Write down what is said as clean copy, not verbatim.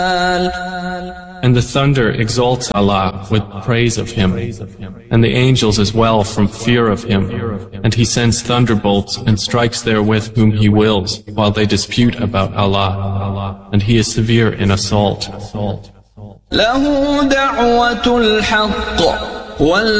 And the thunder exalts Allah with praise of Him, and the angels as well from fear of Him, and He sends thunderbolts and strikes therewith whom He wills, while they dispute about Allah, and He is severe in assault.